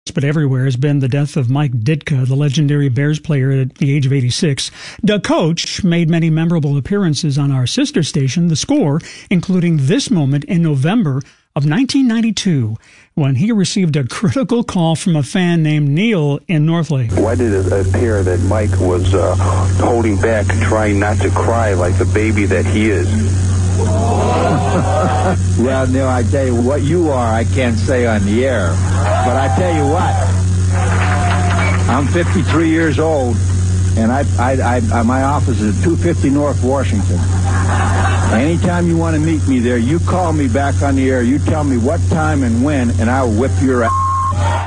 but everywhere has been the death of Mike Ditka, the legendary Bears player at the age of 86. Doug Coach made many memorable appearances on our sister station, The Score, including this moment in November of 1992, when he received a critical call from a fan named Neil in Northlake. Why did it appear that Mike was holding back, trying not to cry like the baby that he is? Well, Neil, I tell you, what you are, I can't say on the air. But I tell you what, I'm 53 years old, and my office is at 250 North Washington. Anytime you want to meet me there, you call me back on the air. You tell me what time and when, and I'll whip your ass.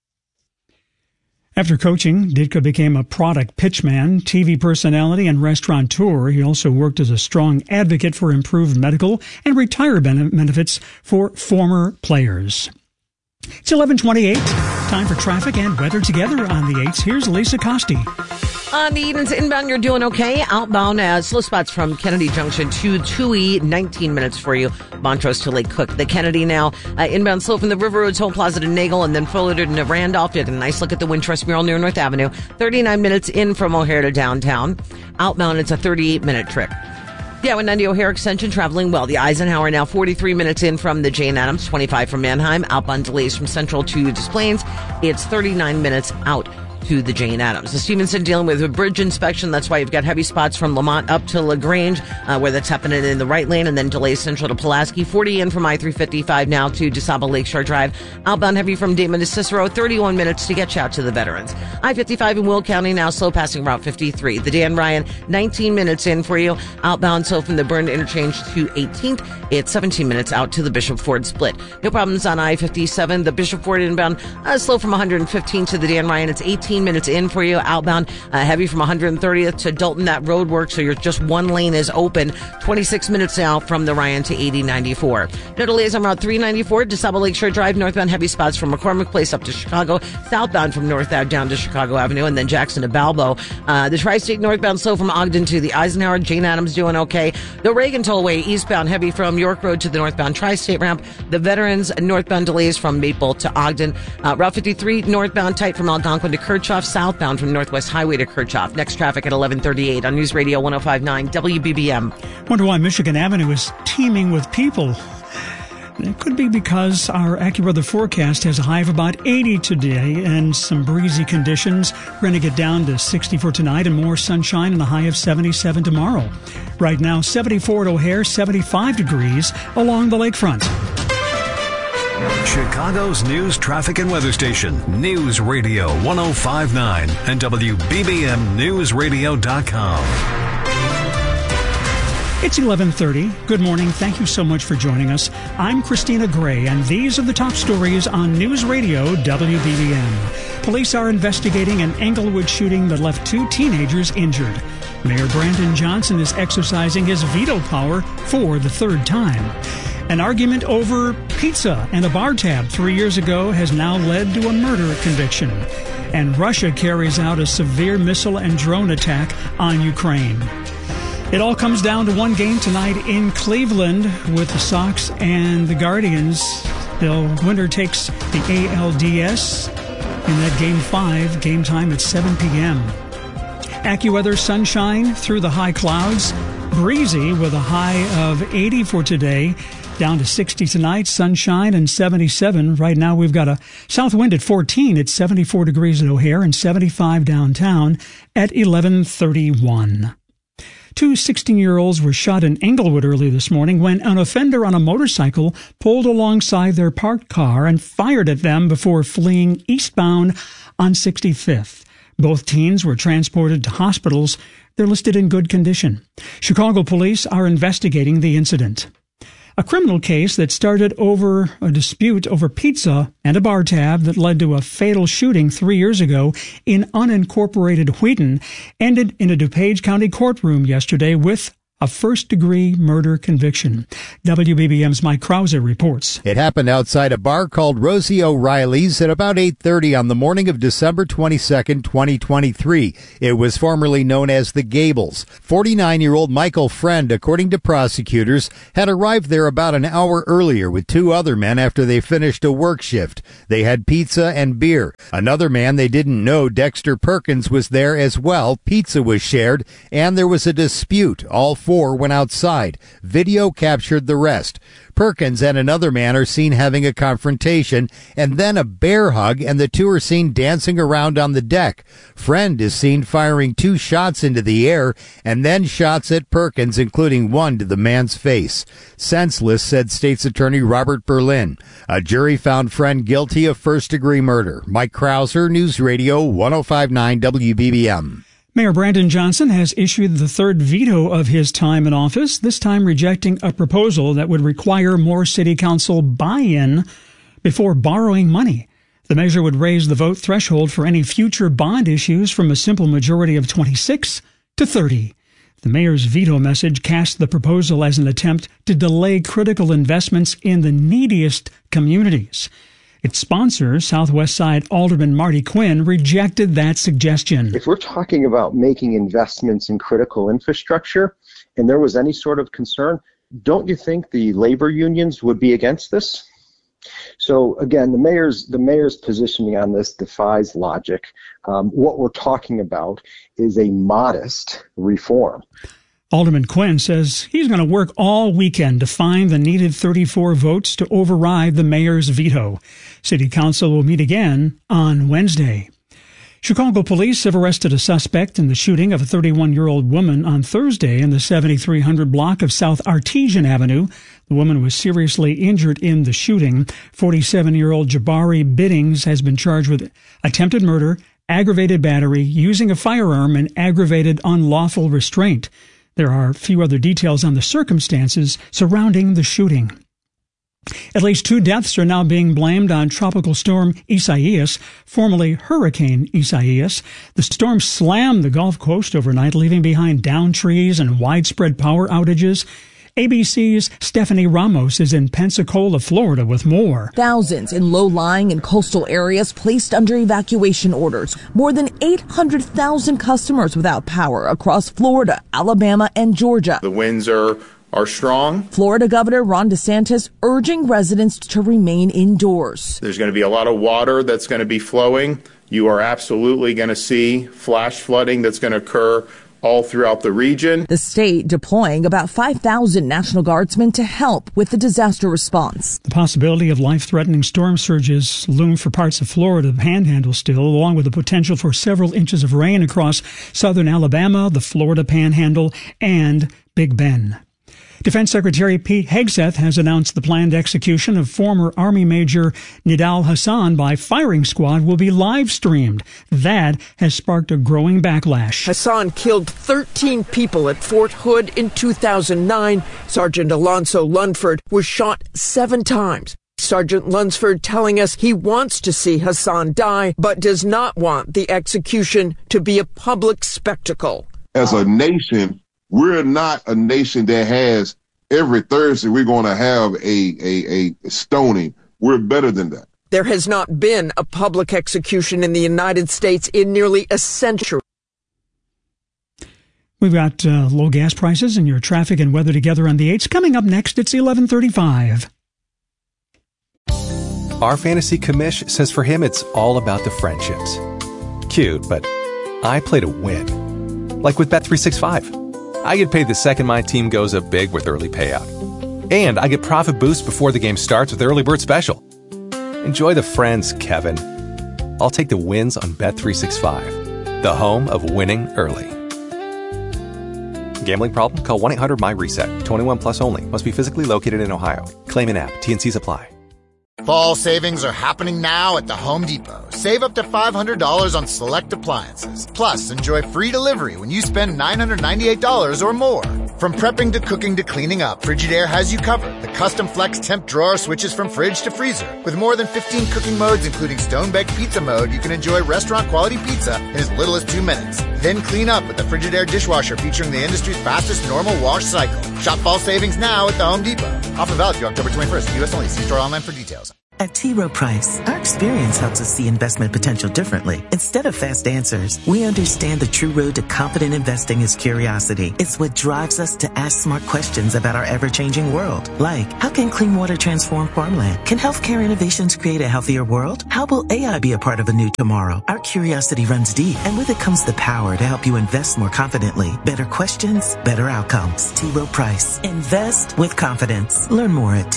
After coaching, Ditka became a product pitchman, TV personality, and restaurateur. He also worked as a strong advocate for improved medical and retirement benefits for former players. It's 11:28. Time for traffic and weather together on the 8s. Here's Lisa Costi. On the Edens inbound, you're doing okay. Outbound, slow spots from Kennedy Junction to Toohey, 19 minutes for you. Montrose to Lake Cook. The Kennedy now, inbound slow from the River Road, Toll Plaza to Nagle, and then forward to Randolph. You get a nice look at the Wintrust mural near North Avenue. 39 minutes in from O'Hare to downtown. Outbound, it's a 38-minute trip. Yeah, 190 O'Hare Extension traveling well. The Eisenhower now 43 minutes in from the Jane Addams, 25 from Manheim. Outbound delays from Central to Des Plaines. It's 39 minutes out to the Jane Addams. The Stevenson dealing with a bridge inspection. That's why you've got heavy spots from Lamont up to LaGrange, where that's happening in the right lane, and then delays central to Pulaski. 40 in from I-355 now to DeSable Lakeshore Drive. Outbound heavy from Damon to Cicero. 31 minutes to get you out to the veterans. I-55 in Will County now slow passing Route 53. The Dan Ryan, 19 minutes in for you. Outbound slow from the Burned Interchange to 18th. It's 17 minutes out to the Bishop Ford split. No problems on I-57. The Bishop Ford inbound slow from 115 to the Dan Ryan. It's 18 minutes in for you. Outbound heavy from 130th to Dalton. That road works, so you're just one lane is open. 26 minutes now from the Ryan to 8094. No delays on Route 394. DeSable Lakeshore Drive. Northbound heavy spots from McCormick Place up to Chicago. Southbound from North Ave down to Chicago Avenue, and then Jackson to Balbo. The Tri-State northbound slow from Ogden to the Eisenhower. Jane Addams doing okay. The Reagan Tollway eastbound heavy from York Road to the northbound Tri-State ramp. The veterans northbound delays from Maple to Ogden. Route 53 northbound tight from Algonquin to Kirchhoff. Southbound from Northwest Highway to Kirchhoff. Next traffic at 11:38 on News Radio 105.9 WBBM. Wonder why Michigan Avenue is teeming with people. It could be because our AccuWeather forecast has a high of about 80 today and some breezy conditions. We're going to get down to 60 for tonight and more sunshine and a high of 77 tomorrow. Right now, 74 at O'Hare, 75 degrees along the lakefront. Chicago's news, traffic, and weather station. News Radio 105.9 and WBBMNewsRadio.com. It's 11:30. Good morning. Thank you so much for joining us. I'm Christina Gray, and these are the top stories on News Radio WBBM. Police are investigating an Englewood shooting that left 2 teenagers injured. Mayor Brandon Johnson is exercising his veto power for the 3rd time. An argument over pizza and a bar tab 3 years ago has now led to a murder conviction. And Russia carries out a severe missile and drone attack on Ukraine. It all comes down to one game tonight in Cleveland with the Sox and the Guardians. The winner takes the ALDS in that Game 5, game time at 7 p.m. AccuWeather sunshine through the high clouds. Breezy with a high of 80 for today. Down to 60 tonight, sunshine and 77. Right now we've got a south wind at 14. It's 74 degrees at O'Hare and 75 downtown at 11:31. 2 16-year-olds were shot in Englewood early this morning when an offender on a motorcycle pulled alongside their parked car and fired at them before fleeing eastbound on 65th. Both teens were transported to hospitals. They're listed in good condition. Chicago police are investigating the incident. A criminal case that started over a dispute over pizza and a bar tab that led to a fatal shooting 3 years ago in unincorporated Wheaton ended in a DuPage County courtroom yesterday with a first-degree murder conviction. WBBM's Mike Krause reports. It happened outside a bar called Rosie O'Reilly's at about 8:30 on the morning of December 22nd, 2023. It was formerly known as the Gables. 49-year-old Michael Friend, according to prosecutors, had arrived there about an hour earlier with two other men after they finished a work shift. They had pizza and beer. Another man they didn't know, Dexter Perkins, was there as well. Pizza was shared, and there was a dispute. All four went outside. Video captured the rest. Perkins and another man are seen having a confrontation and then a bear hug, and the two are seen dancing around on the deck. Friend is seen firing 2 shots into the air and then shots at Perkins, including one to the man's face. Senseless, said State's Attorney Robert Berlin. A jury found Friend guilty of first-degree murder. Mike Krauser, News Radio 105.9 WBBM. Mayor Brandon Johnson has issued the third veto of his time in office, this time rejecting a proposal that would require more city council buy-in before borrowing money. The measure would raise the vote threshold for any future bond issues from a simple majority of 26 to 30. The mayor's veto message cast the proposal as an attempt to delay critical investments in the neediest communities. Its sponsor, Southwest Side Alderman Marty Quinn, rejected that suggestion. If we're talking about making investments in critical infrastructure, and there was any sort of concern, don't you think the labor unions would be against this? So again, the mayor's positioning on this defies logic. What we're talking about is a modest reform. Alderman Quinn says he's going to work all weekend to find the needed 34 votes to override the mayor's veto. City Council will meet again on Wednesday. Chicago police have arrested a suspect in the shooting of a 31-year-old woman on Thursday in the 7300 block of South Artesian Avenue. The woman was seriously injured in the shooting. 47-year-old Jabari Biddings has been charged with attempted murder, aggravated battery, using a firearm, and aggravated unlawful restraint. There are few other details on the circumstances surrounding the shooting. At least 2 deaths are now being blamed on Tropical Storm Isaias, formerly Hurricane Isaias. The storm slammed the Gulf Coast overnight, leaving behind downed trees and widespread power outages. ABC's Stephanie Ramos is in Pensacola, Florida, with more. Thousands in low-lying and coastal areas placed under evacuation orders. More than 800,000 customers without power across Florida, Alabama, and Georgia. The winds are strong. Florida Governor Ron DeSantis urging residents to remain indoors. There's going to be a lot of water that's going to be flowing. You are absolutely going to see flash flooding that's going to occur all throughout the region. The state deploying about 5,000 National Guardsmen to help with the disaster response. The possibility of life-threatening storm surges loom for parts of Florida Panhandle still, along with the potential for several inches of rain across southern Alabama, the Florida Panhandle, and Big Bend. Defense Secretary Pete Hegseth has announced the planned execution of former Army Major Nidal Hasan by firing squad will be live-streamed. That has sparked a growing backlash. Hasan killed 13 people at Fort Hood in 2009. Sergeant Alonso Lunford was shot 7 times. Sergeant Lunsford telling us he wants to see Hasan die, but does not want the execution to be a public spectacle. As a nation, we're not a nation that has every Thursday we're going to have a stoning. We're better than that. There has not been a public execution in the United States in nearly a century. We've got low gas prices and your traffic and weather together on the 8s. Coming up next, it's 11:35. Our fantasy commish says for him it's all about the friendships. Cute, but I play to win. Like with Bet365. I get paid the second my team goes up big with early payout. And I get profit boost before the game starts with Early Bird Special. Enjoy the friends, Kevin. I'll take the wins on Bet365, the home of winning early. Gambling problem? Call 1-800-MY-RESET. 21 plus only. Must be physically located in Ohio. Claim in app. T&Cs apply. Fall savings are happening now at the Home Depot. Save up to $500 on select appliances. Plus, enjoy free delivery when you spend $998 or more. From prepping to cooking to cleaning up, Frigidaire has you covered. The custom flex temp drawer switches from fridge to freezer. With more than 15 cooking modes, including stone-baked pizza mode, you can enjoy restaurant-quality pizza in as little as 2 minutes. Then clean up with the Frigidaire dishwasher featuring the industry's fastest normal wash cycle. Shop fall savings now at the Home Depot. Offer valid through October 21st. U.S. only. See store online for details. At T. Rowe Price, our experience helps us see investment potential differently. Instead of fast answers, we understand the true road to confident investing is curiosity. It's what drives us to ask smart questions about our ever-changing world. Like, how can clean water transform farmland? Can healthcare innovations create a healthier world? How will AI be a part of a new tomorrow? Our curiosity runs deep, and with it comes the power to help you invest more confidently. Better questions, better outcomes. T. Rowe Price. Invest with confidence. Learn more at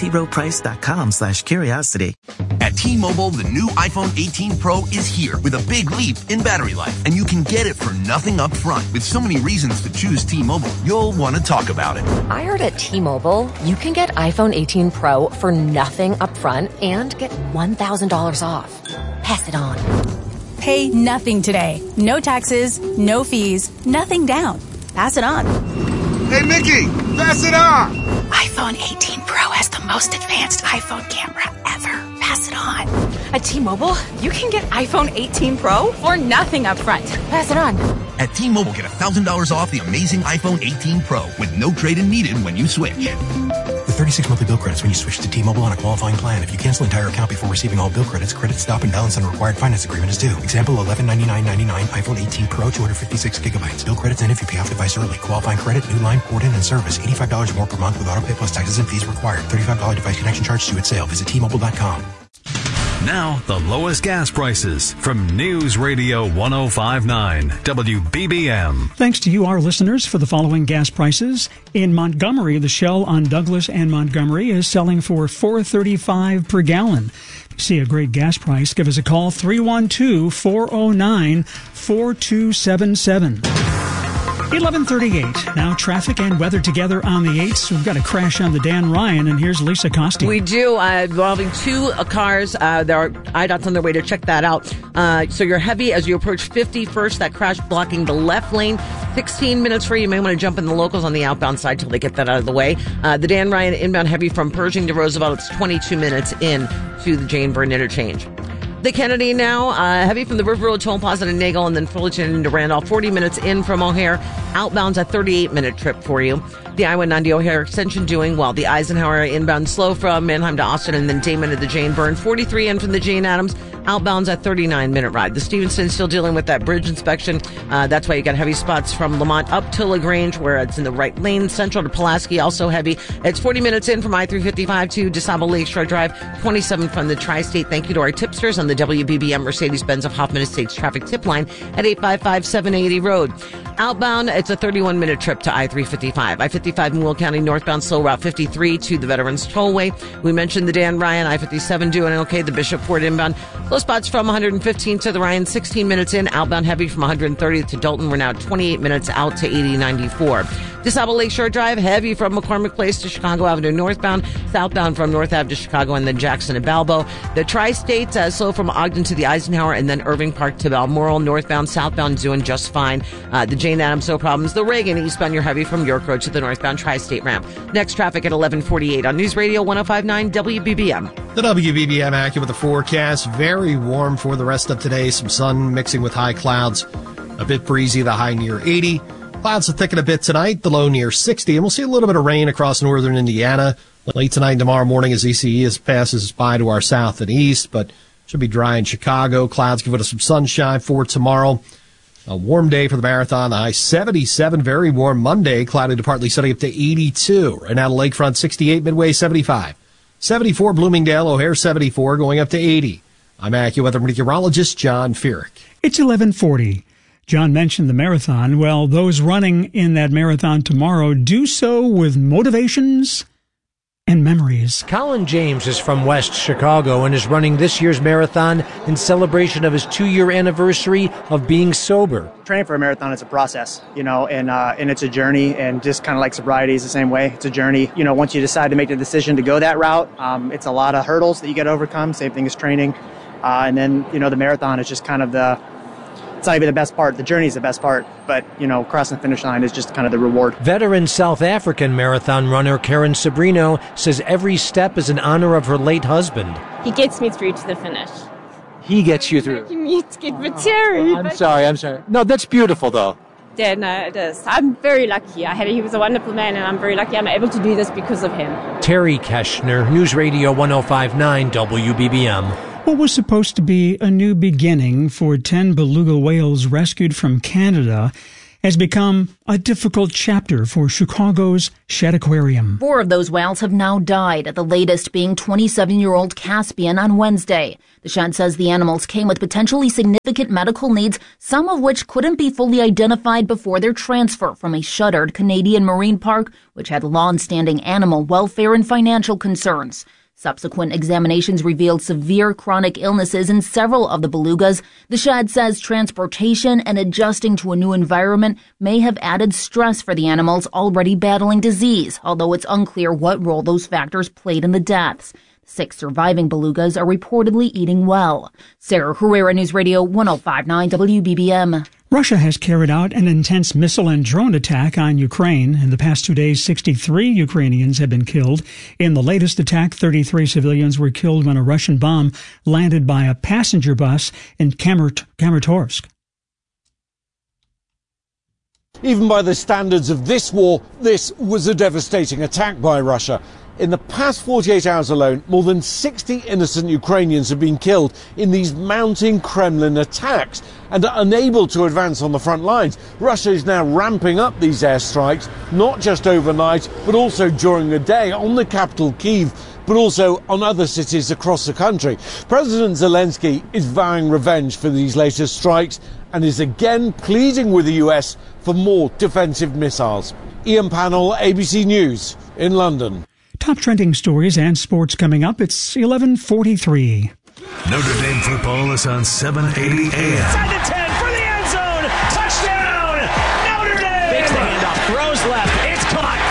troweprice.com/curiosity. At T-Mobile, the new iPhone 18 Pro is here with a big leap in battery life, and you can get it for nothing up front. With so many reasons to choose T-Mobile, you'll want to talk about it. I heard at T-Mobile, you can get iPhone 18 Pro for nothing up front and get $1,000 off. Pass it on. Pay nothing today. No taxes, no fees, nothing down. Pass it on. Hey, Mickey, pass it on. iPhone 18 Pro has the most advanced iPhone camera ever. Pass it on. At T-Mobile, you can get iPhone 18 Pro for nothing up front. Pass it on. At T-Mobile, get $1,000 off the amazing iPhone 18 Pro with no trade-in needed when you switch. With 36 monthly bill credits when you switch to T-Mobile on a qualifying plan. If you cancel entire account before receiving all bill credits, credit stop and balance on a required finance agreement is due. Example, $1199.99 iPhone 18 Pro, 256 gigabytes. Bill credits end if you pay off device early. Qualifying credit, new line, port in, and service. $85 more per month with autopay plus taxes and fees required. $35 device connection charge due at sale. Visit T-Mobile.com. Now, the lowest gas prices from News Radio 105.9 WBBM. Thanks to you, our listeners, for the following gas prices. In Montgomery, the Shell on Douglas and Montgomery is selling for $4.35 per gallon. If you see a great gas price, give us a call, 312-409-4277. 11:38. Now traffic and weather together on the 8s. We've got a crash on the Dan Ryan, and here's Lisa Costi. We do, involving two cars. There are IDOTs on their way to check that out. So you're heavy as you approach 51st. That crash blocking the left lane. 16 minutes for you. You may want to jump in the locals on the outbound side till they get that out of the way. The Dan Ryan inbound heavy from Pershing to Roosevelt. It's 22 minutes in to the Jane Byrne interchange. The Kennedy now, heavy from the River Road Toll Plaza to Nagel and then Fullerton into Randolph. 40 minutes in from O'Hare. Outbound's a 38-minute trip for you. The I-190 O'Hare extension doing well. The Eisenhower inbound slow from Mannheim to Austin and then Damon to the Jane Byrne. 43 in from the Jane Addams. Outbound's a 39-minute ride. The Stevenson still dealing with that bridge inspection. That's why you got heavy spots from Lamont up to LaGrange, where it's in the right lane. Central to Pulaski, also heavy. It's 40 minutes in from I-355 to DeSable Lakeshore Drive. 27 from the Tri-State. Thank you to our tipsters on the WBBM Mercedes-Benz of Hoffman Estates traffic tip line at 855-780 Road. Outbound, it's a 31-minute trip to I-355. I-55 in Will County northbound, slow Route 53 to the Veterans Tollway. We mentioned the Dan Ryan, I-57 doing okay. The Bishop Ford inbound. Low spots from 115 to the Ryan, 16 minutes in. Outbound heavy from 130th to Dalton. We're now 28 minutes out to 8094. DeSable Lakeshore Drive, heavy from McCormick Place to Chicago Avenue northbound. Southbound from North Ave to Chicago and then Jackson and Balbo. The Tri-State, slow from Ogden to the Eisenhower and then Irving Park to Balmoral. Northbound, southbound doing just fine. The Jane Addams, no problems. The Reagan, eastbound, you're heavy from York Road to the northbound Tri-State ramp. Next traffic at 11:48 on News Radio 105.9 WBBM. The WBBM Acura with the forecast. Very warm for the rest of today. Some sun mixing with high clouds. A bit breezy, the high near 80. Clouds will thicken a bit tonight, the low near 60. And we'll see a little bit of rain across northern Indiana late tonight and tomorrow morning as ECE passes by to our south and east. But should be dry in Chicago. Clouds give us some sunshine for tomorrow. A warm day for the marathon. The high 77, very warm Monday. Cloudy to partly sunny up to 82. Right now, Lakefront 68, Midway 75. 74, Bloomingdale, O'Hare 74, going up to 80. I'm AccuWeather meteorologist John Feerick. It's 11:40. John mentioned the marathon. Well, those running in that marathon tomorrow do so with motivations and memories. Colin James is from West Chicago and is running this year's marathon in celebration of his 2-year anniversary of being sober. Training for a marathon is a process, and it's a journey, and just kind of like sobriety is the same way. It's a journey. Once you decide to make the decision to go that route, it's a lot of hurdles that you got to overcome. Same thing as training. And then, the marathon is just kind of the it's not even the best part. The journey is the best part, but, crossing the finish line is just kind of the reward. Veteran South African marathon runner Karen Sabrino says every step is in honor of her late husband. He gets me through to the finish. He gets you through. I'm sorry. No, that's beautiful, though. Yeah, no, it is. I'm very lucky. He was a wonderful man, and I'm very lucky I'm able to do this because of him. Terry Keshner, News Radio 105.9 WBBM. What was supposed to be a new beginning for 10 beluga whales rescued from Canada has become a difficult chapter for Chicago's Shedd Aquarium. 4 of those whales have now died, the latest being 27-year-old Caspian on Wednesday. The Shedd says the animals came with potentially significant medical needs, some of which couldn't be fully identified before their transfer from a shuttered Canadian marine park, which had long-standing animal welfare and financial concerns. Subsequent examinations revealed severe chronic illnesses in several of the belugas. The Shedd says transportation and adjusting to a new environment may have added stress for the animals already battling disease, although it's unclear what role those factors played in the deaths. 6 surviving belugas are reportedly eating well. Sarah Herrera, News Radio 105.9 WBBM. Russia has carried out an intense missile and drone attack on Ukraine. In the past 2 days, 63 Ukrainians have been killed. In the latest attack, 33 civilians were killed when a Russian bomb landed by a passenger bus in Kramatorsk. Even by the standards of this war, this was a devastating attack by Russia. In the past 48 hours alone, more than 60 innocent Ukrainians have been killed in these mounting Kremlin attacks and are unable to advance on the front lines. Russia is now ramping up these airstrikes, not just overnight, but also during the day on the capital Kyiv, but also on other cities across the country. President Zelensky is vowing revenge for these latest strikes and is again pleading with the US for more defensive missiles. Ian Pannell, ABC News in London. Top trending stories and sports coming up. It's 11:43. Notre Dame football is on 780 AM. Inside the 10 for the end zone. Touchdown, Notre Dame. Fakes the handoff, throws left. It's caught.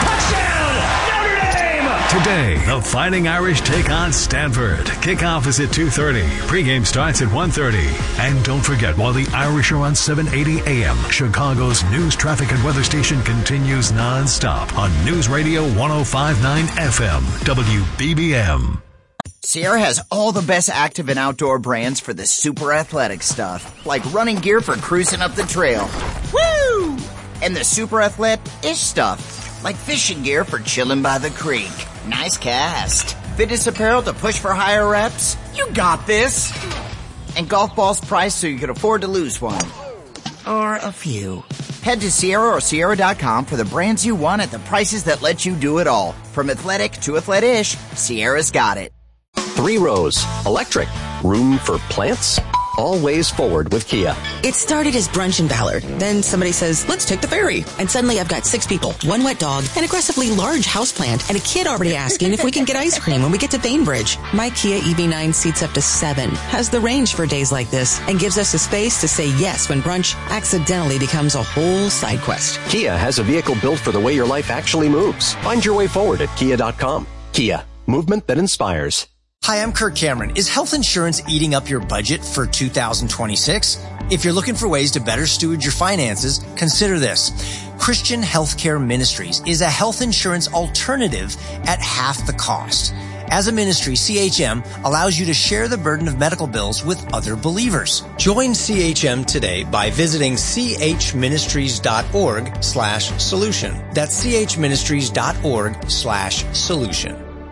Touchdown, Notre Dame. Today, the Fighting Irish take on Stanford. Kickoff is at 2:30. Pregame starts at 1:30. And don't forget, while the Irish are on 780 AM, Chicago's news, traffic, and weather station continues non-stop on News Radio 105.9 FM, WBBM. Sierra has all the best active and outdoor brands for the super athletic stuff, like running gear for cruising up the trail. Woo! And the super athlete-ish stuff, like fishing gear for chilling by the creek. Nice cast. Fitness apparel to push for higher reps. You got this. And golf balls priced so you can afford to lose one. Or a few. Head to Sierra or Sierra.com for the brands you want at the prices that let you do it all. From athletic to athlete-ish, Sierra's got it. 3 rows, electric, room for plants. All ways forward with Kia. It started as brunch in Ballard. Then somebody says, let's take the ferry. And suddenly I've got 6 people, 1 wet dog, an aggressively large houseplant, and a kid already asking if we can get ice cream when we get to Bainbridge. My Kia EV9 seats up to 7, has the range for days like this, and gives us the space to say yes when brunch accidentally becomes a whole side quest. Kia has a vehicle built for the way your life actually moves. Find your way forward at Kia.com. Kia, movement that inspires. Hi, I'm Kirk Cameron. Is health insurance eating up your budget for 2026? If you're looking for ways to better steward your finances, consider this. Christian Healthcare Ministries is a health insurance alternative at half the cost. As a ministry, CHM allows you to share the burden of medical bills with other believers. Join CHM today by visiting chministries.org/solution. That's chministries.org/solution.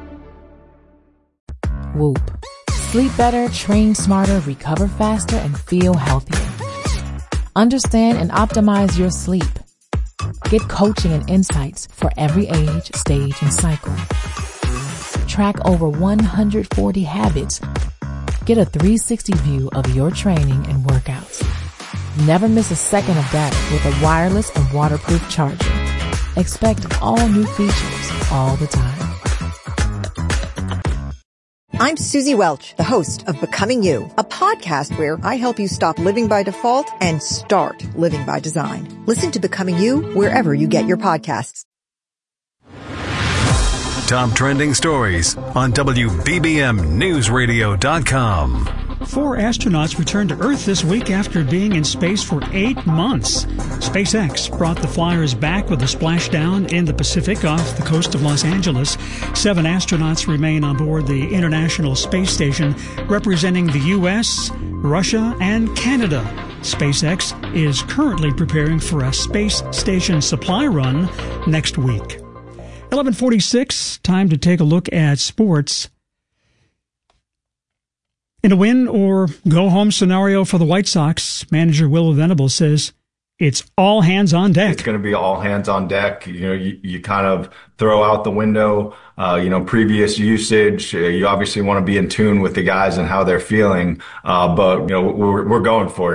Whoop. Sleep better, train smarter, recover faster, and feel healthier. Understand and optimize your sleep. Get coaching and insights for every age, stage, and cycle. Track over 140 habits. Get a 360 view of your training and workouts. Never miss a second of data with a wireless and waterproof charger. Expect all new features all the time. I'm Susie Welch, the host of Becoming You, a podcast where I help you stop living by default and start living by design. Listen to Becoming You wherever you get your podcasts. Top trending stories on WBBMNewsRadio.com. 4 astronauts returned to Earth this week after being in space for 8 months. SpaceX brought the flyers back with a splashdown in the Pacific off the coast of Los Angeles. 7 astronauts remain on board the International Space Station, representing the U.S., Russia, and Canada. SpaceX is currently preparing for a space station supply run next week. 11:46, time to take a look at sports. In a win or go-home scenario for the White Sox, manager Will Venable says it's all hands on deck. It's going to be all hands on deck. You know, you kind of throw out the window, previous usage. You obviously want to be in tune with the guys and how they're feeling. But, we're going for it.